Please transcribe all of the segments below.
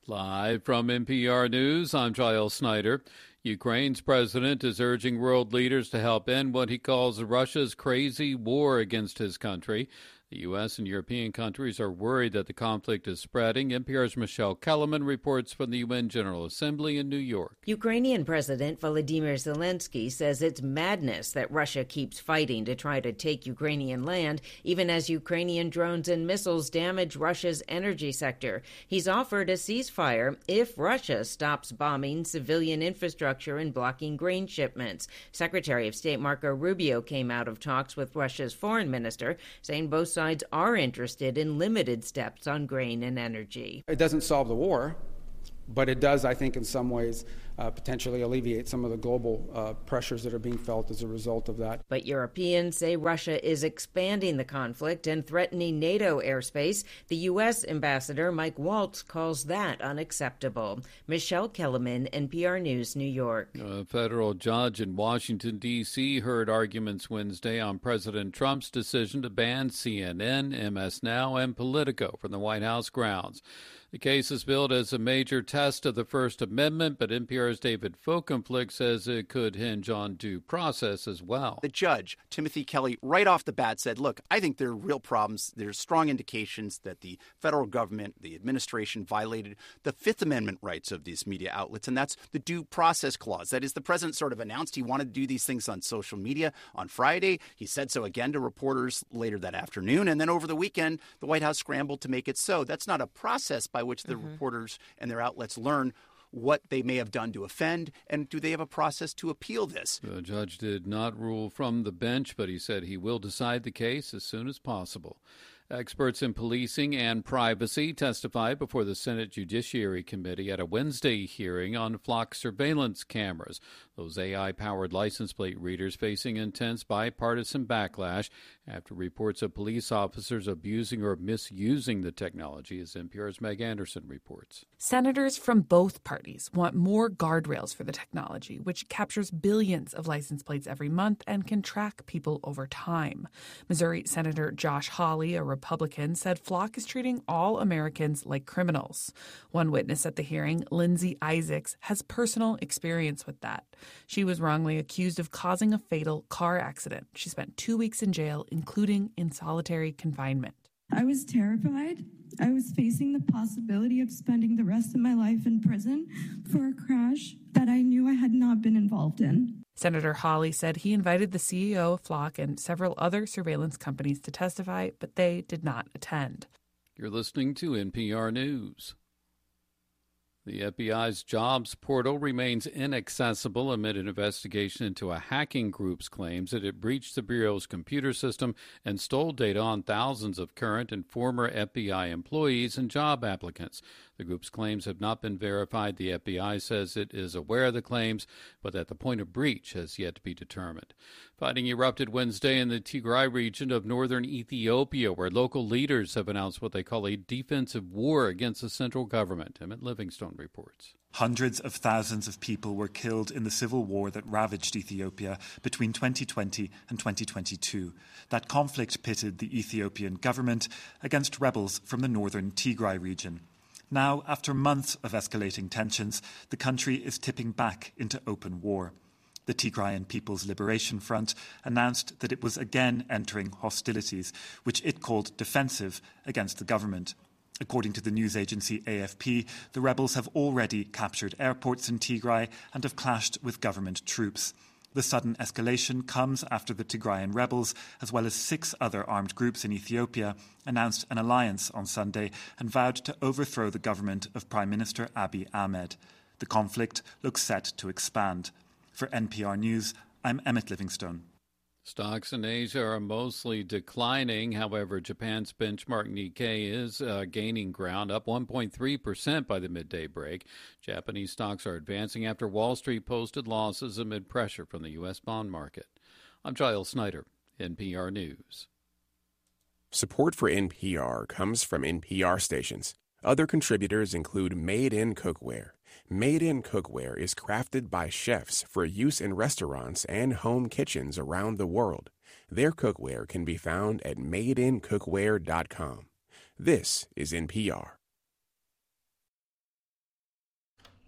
Live from NPR News, I'm Giles Snyder. Ukraine's president is urging world leaders to help end what he calls Russia's crazy war against his country. The U.S. and European countries are worried that the conflict is spreading. NPR's Michelle Kellerman reports from the UN General Assembly in New York. Ukrainian President Volodymyr Zelensky says it's madness that Russia keeps fighting to try to take Ukrainian land, even as Ukrainian drones and missiles damage Russia's energy sector. He's offered a ceasefire if Russia stops bombing civilian infrastructure and blocking grain shipments. Secretary of State Marco Rubio came out of talks with Russia's foreign minister, saying both sides are interested in limited steps on grain and energy. It doesn't solve the war, but it does, I think, in some ways, potentially alleviate some of the global pressures that are being felt as a result of that. But Europeans say Russia is expanding the conflict and threatening NATO airspace. The U.S. ambassador Mike Waltz calls that unacceptable. Michelle Kellerman, NPR News, New York. A federal judge in Washington, D.C. heard arguments Wednesday on President Trump's decision to ban CNN, MS Now, and Politico from the White House grounds. The case is billed as a major test of the First Amendment, but NPR's David Folkenflik says it could hinge on due process as well. The judge, Timothy Kelly, right off the bat said, look, I think there are real problems. There's strong indications that the federal government, the administration, violated the Fifth Amendment rights of these media outlets, and that's the due process clause. That is, the president sort of announced he wanted to do these things on social media on Friday. He said so again to reporters later that afternoon, and then over the weekend, the White House scrambled to make it so. That's not a process by which the reporters and their outlets learn what they may have done to offend, and do they have a process to appeal this? The judge did not rule from the bench, but he said he will decide the case as soon as possible. Experts in policing and privacy testified before the Senate Judiciary Committee at a Wednesday hearing on flock surveillance cameras, those AI-powered license plate readers facing intense bipartisan backlash after reports of police officers abusing or misusing the technology, as NPR's Meg Anderson reports. Senators from both parties want more guardrails for the technology, which captures billions of license plates every month and can track people over time. Missouri Senator Josh Hawley, a Republican, said Flock is treating all Americans like criminals. One witness at the hearing, Lindsay Isaacs, has personal experience with that. She was wrongly accused of causing a fatal car accident. She spent 2 weeks in jail, including in solitary confinement. I was terrified. I was facing the possibility of spending the rest of my life in prison for a crash that I knew I had not been involved in. Senator Hawley said he invited the CEO of Flock and several other surveillance companies to testify, but they did not attend. You're listening to NPR News. The FBI's jobs portal remains inaccessible amid an investigation into a hacking group's claims that it breached the Bureau's computer system and stole data on thousands of current and former FBI employees and job applicants. The group's claims have not been verified. The FBI says it is aware of the claims, but that the point of breach has yet to be determined. Fighting erupted Wednesday in the Tigray region of northern Ethiopia, where local leaders have announced what they call a defensive war against the central government. Emmett Livingstone reports. Hundreds of thousands of people were killed in the civil war that ravaged Ethiopia between 2020 and 2022. That conflict pitted the Ethiopian government against rebels from the northern Tigray region. Now, after months of escalating tensions, the country is tipping back into open war. The Tigrayan People's Liberation Front announced that it was again entering hostilities, which it called defensive, against the government. According to the news agency AFP, the rebels have already captured airports in Tigray and have clashed with government troops. The sudden escalation comes after the Tigrayan rebels, as well as 6 other armed groups in Ethiopia, announced an alliance on Sunday and vowed to overthrow the government of Prime Minister Abiy Ahmed. The conflict looks set to expand. For NPR News, I'm Emmett Livingstone. Stocks in Asia are mostly declining. However, Japan's benchmark Nikkei is gaining ground, up 1.3% by the midday break. Japanese stocks are advancing after Wall Street posted losses amid pressure from the U.S. bond market. I'm Giles Snyder, NPR News. Support for NPR comes from NPR stations. Other contributors include Made in Cookware. Made in Cookware is crafted by chefs for use in restaurants and home kitchens around the world. Their cookware can be found at madeincookware.com. This is NPR.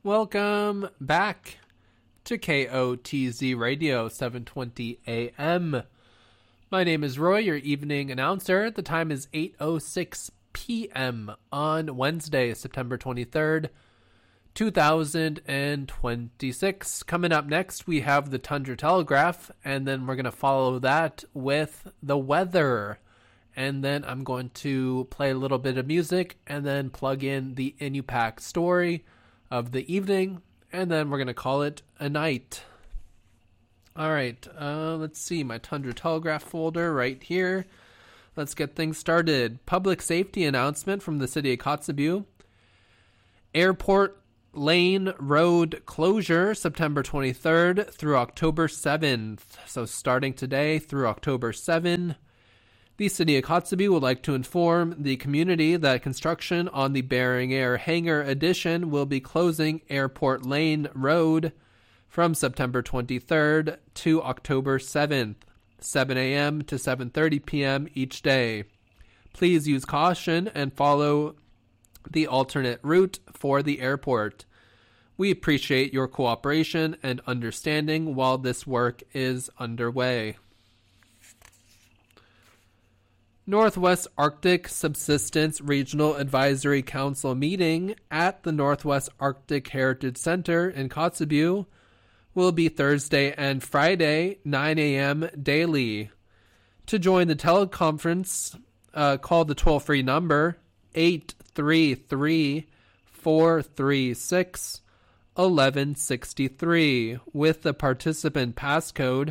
Welcome back to KOTZ Radio 720 AM. My name is Roy, your evening announcer. The time is 8:06 p.m. on Wednesday, September 23rd, 2026. Coming up next, we have the Tundra Telegraph, and then we're going to follow that with the weather. And then I'm going to play a little bit of music and then plug in the Inupac story of the evening, and then we're going to call it a night. All right, let's see, my Tundra Telegraph folder right here. Let's get things started. Public safety announcement from the city of Kotzebue. Airport Lane Road closure September 23rd through October 7th. So starting today through October 7th. The city of Kotzebue would like to inform the community that construction on the Bering Air Hangar addition will be closing Airport Lane Road from September 23rd to October 7th, 7 a.m. to 7:30 p.m. each day. Please use caution and follow the alternate route for the airport. We appreciate your cooperation and understanding while this work is underway. Northwest Arctic Subsistence Regional Advisory Council meeting at the Northwest Arctic Heritage Center in Kotzebue will be Thursday and Friday, 9 a.m. daily. To join the teleconference, call the toll-free number 833-436-1163 with the participant passcode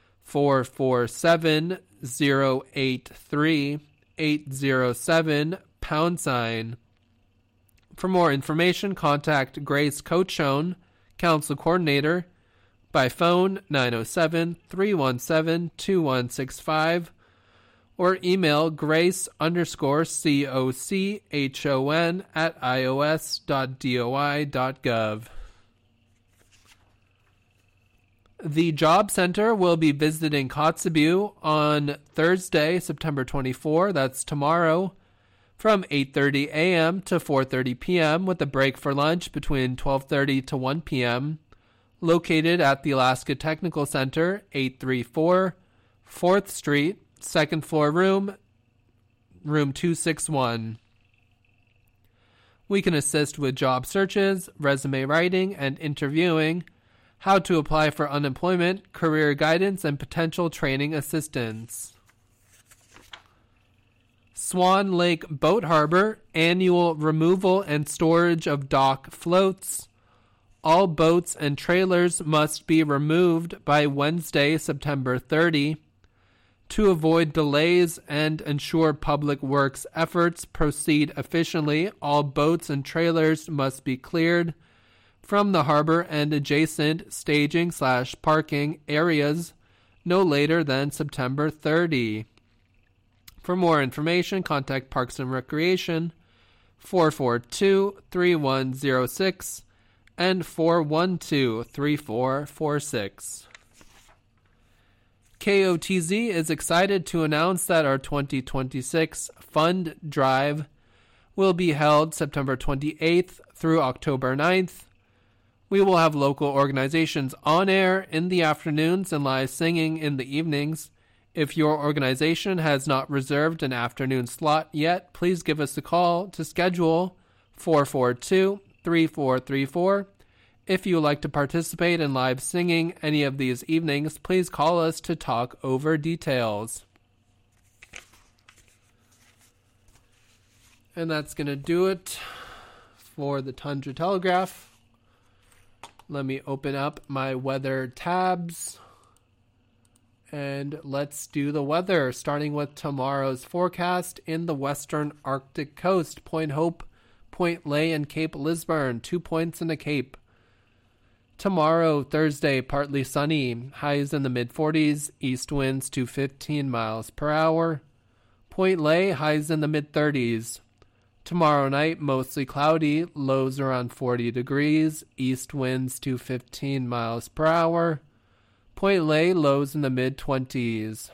447-083-807 #. For more information, contact Grace Cochone, Council Coordinator, by phone 907-317-2165 or email grace_cochon@ios.doi.gov. The Job Center will be visiting Kotzebue on Thursday, September 24, that's tomorrow, from 8:30 a.m. to 4:30 p.m. with a break for lunch between 12:30 to 1 p.m., located at the Alaska Technical Center, 834 4th Street, second floor room 261. We can assist with job searches, resume writing, and interviewing, how to apply for unemployment, career guidance, and potential training assistance. Swan Lake Boat Harbor, annual removal and storage of dock floats. All boats and trailers must be removed by Wednesday, September 30. To avoid delays and ensure public works efforts proceed efficiently, all boats and trailers must be cleared from the harbor and adjacent staging/parking areas no later than September 30. For more information, contact Parks and Recreation 442-3106 and 412-3446. KOTZ is excited to announce that our 2026 Fund Drive will be held September 28th through October 9th. We will have local organizations on air in the afternoons and live singing in the evenings. If your organization has not reserved an afternoon slot yet, please give us a call to schedule 442-3434. If you would like to participate in live singing any of these evenings, please call us to talk over details. And that's going to do it for the Tundra Telegraph. Let me open up my weather tabs. And let's do the weather, starting with tomorrow's forecast in the western Arctic coast. Point Hope, Point Lay, and Cape Lisburne, 2 points in the Cape. Tomorrow, Thursday, partly sunny, highs in the mid-40s, east winds to 15 miles per hour. Point Lay, highs in the mid-30s. Tomorrow night, mostly cloudy, lows around 40 degrees, east winds to 15 miles per hour. Point Lay, lows in the mid-20s.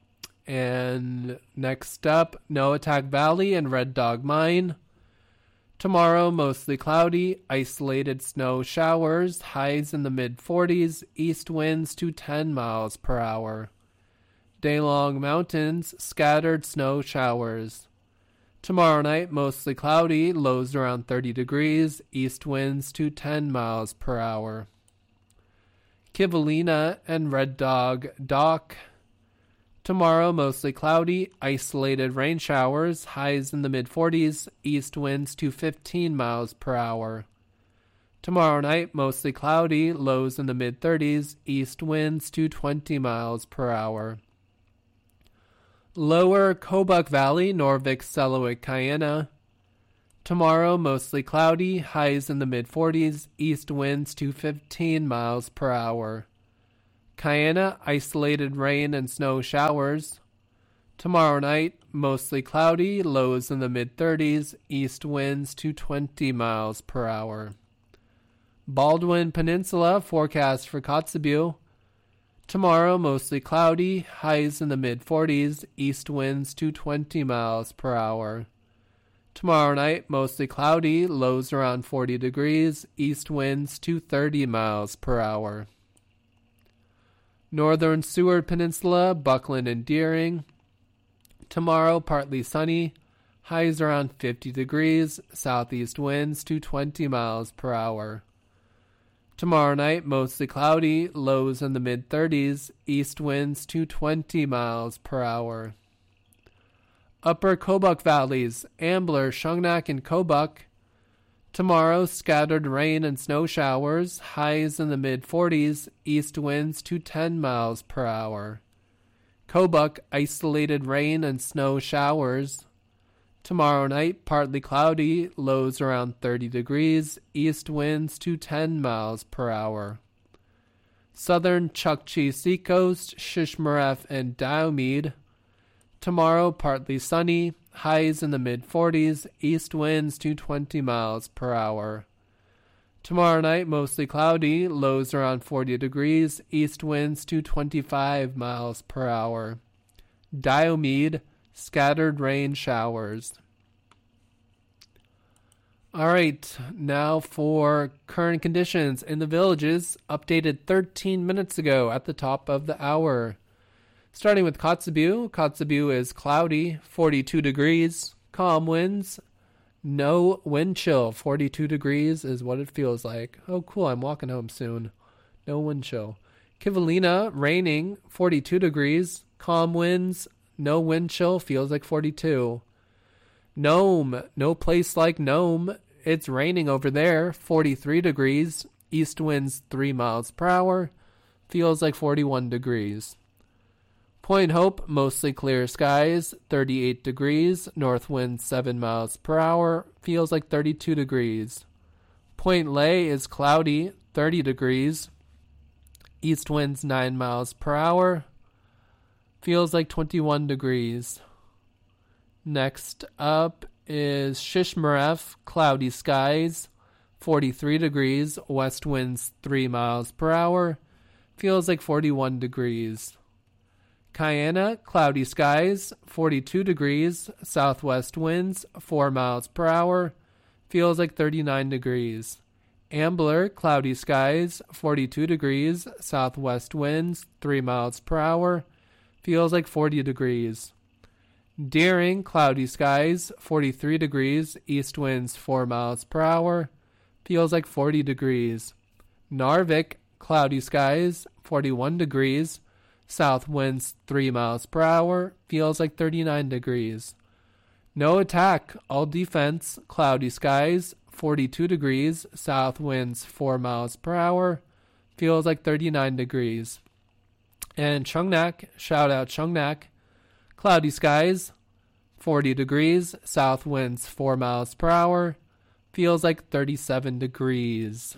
And next up, Noatak Valley and Red Dog Mine. Tomorrow, mostly cloudy, isolated snow showers, highs in the mid-40s, east winds to 10 miles per hour. Day-long mountains, scattered snow showers. Tomorrow night, mostly cloudy, lows around 30 degrees, east winds to 10 miles per hour. Kivalina and Red Dog Dock. Tomorrow, mostly cloudy, isolated rain showers, highs in the mid-40s, east winds to 15 miles per hour. Tomorrow night, mostly cloudy, lows in the mid-30s, east winds to 20 miles per hour. Lower Kobuk Valley, Norvik, Selawik, Kayena. Tomorrow, mostly cloudy, highs in the mid-40s, east winds to 15 miles per hour. Kayena, isolated rain and snow showers. Tomorrow night, mostly cloudy, lows in the mid-30s, east winds to 20 miles per hour. Baldwin Peninsula, forecast for Kotzebue. Tomorrow, mostly cloudy, highs in the mid-40s, east winds to 20 miles per hour. Tomorrow night, mostly cloudy, lows around 40 degrees, east winds to 30 miles per hour. Northern Seward Peninsula, Buckland and Deering. Tomorrow, partly sunny, highs around 50 degrees, southeast winds to 20 miles per hour. Tomorrow night, mostly cloudy, lows in the mid-30s, east winds to 20 miles per hour. Upper Kobuk Valleys, Ambler, Shungnak, and Kobuk. Tomorrow, scattered rain and snow showers, highs in the mid-40s, east winds to 10 miles per hour. Kobuk, isolated rain and snow showers. Tomorrow night, partly cloudy, lows around 30 degrees, east winds to 10 miles per hour. Southern Chukchi Seacoast, Shishmaref, and Diomede. Tomorrow, partly sunny, highs in the mid-40s, east winds to 20 miles per hour. Tomorrow night, mostly cloudy, lows around 40 degrees, east winds to 25 miles per hour. Diomede, scattered rain showers. All right, now for current conditions in the villages, updated 13 minutes ago at the top of the hour. Starting with Kotzebue. Kotzebue is cloudy, 42 degrees, calm winds, no wind chill. 42 degrees is what it feels like. Oh, cool, I'm walking home soon. No wind chill. Kivalina, raining, 42 degrees, calm winds, no wind chill, feels like 42. Nome, no place like Nome. It's raining over there, 43 degrees, east winds 3 miles per hour, feels like 41 degrees. Point Hope, mostly clear skies, 38 degrees, north wind 7 miles per hour, feels like 32 degrees. Point Lay is cloudy, 30 degrees, east winds 9 miles per hour, feels like 21 degrees. Next up is Shishmaref, cloudy skies, 43 degrees, west winds 3 miles per hour, feels like 41 degrees. Kayena, cloudy skies, 42 degrees, southwest winds 4 miles per hour, feels like 39 degrees. Ambler, cloudy skies, 42 degrees, southwest winds 3 miles per hour, feels like 40 degrees. Deering, cloudy skies, 43 degrees, east winds 4 miles per hour, feels like 40 degrees. Narvik, cloudy skies, 41 degrees, south winds 3 miles per hour, feels like 39 degrees. No attack, all defense, cloudy skies, 42 degrees, south winds 4 miles per hour, feels like 39 degrees. And Shungnak, shout out Shungnak, cloudy skies, 40 degrees, south winds 4 miles per hour, feels like 37 degrees.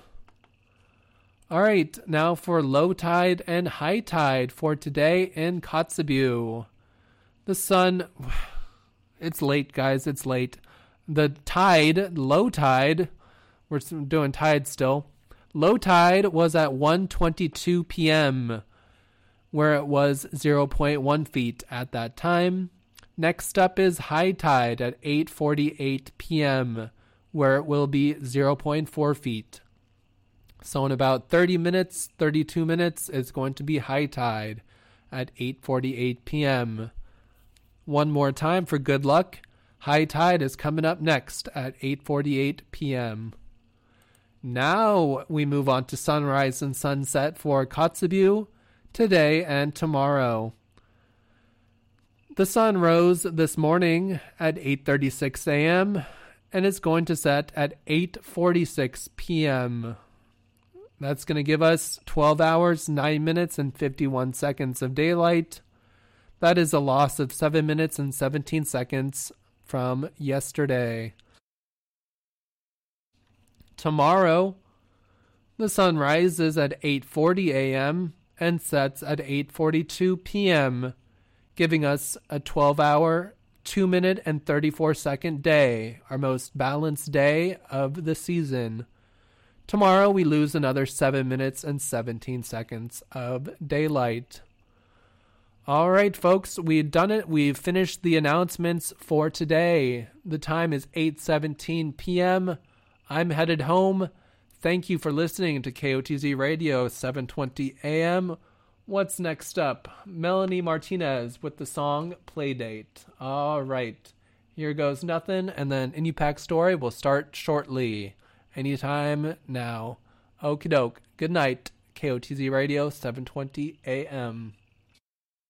All right, now for low tide and high tide for today in Kotzebue. The sun, it's late, guys, it's late. The tide, low tide, we're doing tide still. Low tide was at 1:22 p.m., where it was 0.1 feet at that time. Next up is high tide at 8:48 p.m., where it will be 0.4 feet. So in about 32 minutes, it's going to be high tide at 8:48 p.m. One more time for good luck. High tide is coming up next at 8:48 p.m. Now we move on to sunrise and sunset for Kotzebue today and tomorrow. The sun rose this morning at 8:36 a.m. and it's going to set at 8:46 p.m. That's going to give us 12 hours, 9 minutes, and 51 seconds of daylight. That is a loss of 7 minutes and 17 seconds from yesterday. Tomorrow, the sun rises at 8:40 a.m. and sets at 8:42 p.m., giving us a 12-hour, 2-minute, and 34-second day, our most balanced day of the season. Tomorrow, we lose another 7 minutes and 17 seconds of daylight. All right, folks, we've done it. We've finished the announcements for today. The time is 8:17 p.m. I'm headed home. Thank you for listening to KOTZ Radio 720 AM. What's next up? Melanie Martinez with the song Playdate. All right, here goes nothing, and then Inupac Story will start shortly. Anytime now. Okie doke. Good night. KOTZ Radio 720 AM.